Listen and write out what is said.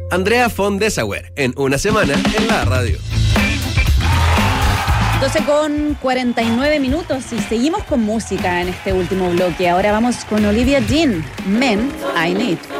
Andrea von Dessauer, en Una Semana en la Radio. 12:49 y seguimos con música en este último bloque. Ahora vamos con Olivia Dean, Men I Need.